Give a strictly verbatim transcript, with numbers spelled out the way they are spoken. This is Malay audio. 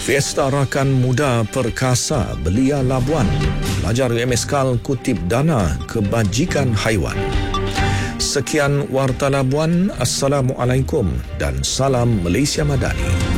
Fiesta Rakan Muda Perkasa Belia Labuan. Pelajar U M S Kal kutip dana kebajikan haiwan. Sekian Warta Labuan. Assalamualaikum dan salam Malaysia Madani.